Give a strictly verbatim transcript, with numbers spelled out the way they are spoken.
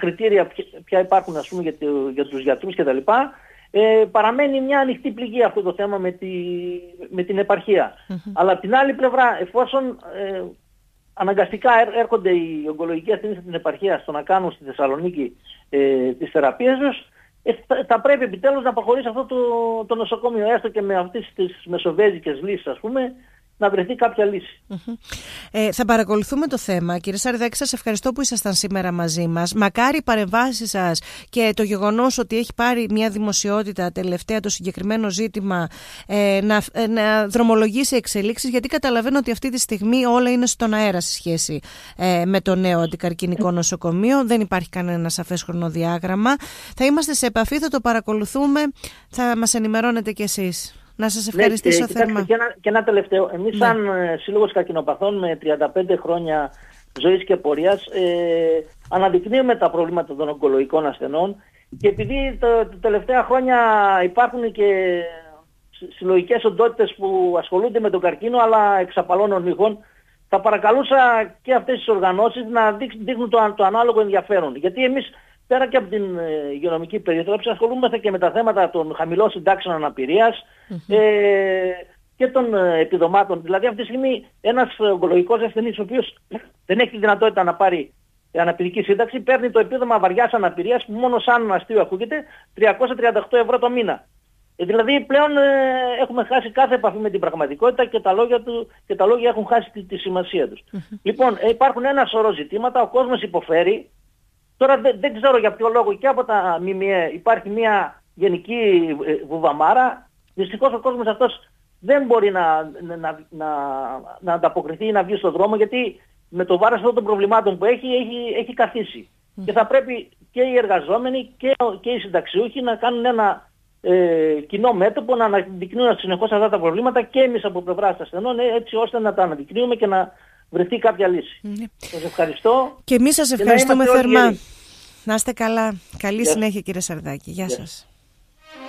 κριτήρια ποια υπάρχουν, ας πούμε, για, το, για τους γιατρούς κτλ. Ε, παραμένει μια ανοιχτή πληγή αυτό το θέμα με, τη, με την επαρχία. Mm-hmm. Αλλά από την άλλη πλευρά, εφόσον ε, αναγκαστικά έρχονται οι ογκολογικοί ασθενείς στην επαρχία στο να κάνουν στη Θεσσαλονίκη ε, τις θεραπείες τους, ε, θα, θα πρέπει επιτέλους να προχωρήσει αυτό το, το νοσοκομείο, έστω και με αυτές τις μεσοβέζικες λύσεις, ας πούμε, να βρεθεί κάποια λύση. Mm-hmm. Ε, θα παρακολουθούμε το θέμα. Κύριε Σαρδάκη, σας ευχαριστώ που ήσασταν σήμερα μαζί μας. Μακάρι οι παρεμβάσεις σας και το γεγονός ότι έχει πάρει μια δημοσιότητα τελευταία το συγκεκριμένο ζήτημα ε, να, ε, να δρομολογήσει εξελίξεις, γιατί καταλαβαίνω ότι αυτή τη στιγμή όλα είναι στον αέρα σε σχέση ε, με το νέο αντικαρκινικό νοσοκομείο. Δεν υπάρχει κανένα σαφές χρονοδιάγραμμα. Θα είμαστε σε επαφή, θα το παρακολουθούμε, θα μας ενημερώνετε κι εσείς. Να σας ευχαριστήσω ναι, θερμά. Και ένα, και ένα τελευταίο. Εμείς ναι. σαν ε, Σύλλογος Καρκινοπαθών με τριάντα πέντε χρόνια ζωής και πορείας ε, αναδεικνύουμε τα προβλήματα των ογκολογικών ασθενών, και επειδή τα τελευταία χρόνια υπάρχουν και συλλογικές οντότητες που ασχολούνται με τον καρκίνο αλλά εξαπαλώνων μύχων, θα παρακαλούσα και αυτές τις οργανώσεις να δείχνουν το, το ανάλογο ενδιαφέρον. Γιατί εμείς πέρα και από την ε, υγειονομική περίθαλψη ασχολούμαστε και με τα θέματα των χαμηλών συντάξεων αναπηρίας mm-hmm. ε, και των ε, επιδομάτων. Δηλαδή αυτή τη στιγμή ένας ογκολογικός ασθενής ο οποίος δεν έχει τη δυνατότητα να πάρει αναπηρική σύνταξη παίρνει το επίδομα βαριάς αναπηρίας που μόνο σαν αστείο ακούγεται τριακόσια τριάντα οκτώ ευρώ το μήνα. Ε, δηλαδή πλέον ε, έχουμε χάσει κάθε επαφή με την πραγματικότητα και τα λόγια, του, και τα λόγια έχουν χάσει τη, τη σημασία τους. Mm-hmm. Λοιπόν, ε, υπάρχουν ένα σωρό ζητήματα, ο κόσμος υποφέρει. Τώρα δεν, δεν ξέρω για ποιο λόγο και από τα ΜΜΕ υπάρχει μια γενική βουβαμάρα. Δυστυχώς ο κόσμος αυτός δεν μπορεί να, να, να, να, να ανταποκριθεί ή να βγει στον δρόμο, γιατί με το βάρος αυτών των προβλημάτων που έχει, έχει, έχει καθίσει. Mm. Και θα πρέπει και οι εργαζόμενοι και, και οι συνταξιούχοι να κάνουν ένα ε, κοινό μέτωπο, να αναδεικνύουν συνεχώς αυτά τα προβλήματα και εμείς από πλευράς ασθενών, έτσι ώστε να τα αναδεικνύουμε και να βρεθεί κάποια λύση. Mm. Σας ευχαριστώ. Και εμείς σας ευχαριστούμε θερμά. Να είστε καλά. Καλή Γεια συνέχεια κύριε Σαρδάκη. Γεια, Γεια σας.